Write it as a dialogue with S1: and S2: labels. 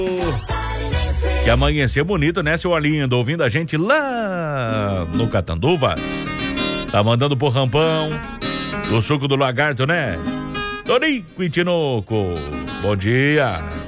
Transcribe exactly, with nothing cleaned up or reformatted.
S1: Que amanhecer bonito, né, seu Arlindo? Ouvindo a gente lá no Catanduvas. Tá mandando pro Rampão, do Suco do Lagarto, né? Tonico e Tinoco. Bom dia.